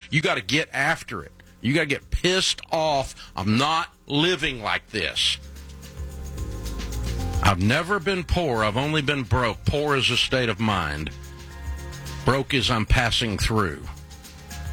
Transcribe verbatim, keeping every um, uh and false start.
You got to get after it. You got to get pissed off. I'm not living like this. I've never been poor. I've only been broke. Poor is a state of mind. Broke is I'm passing through.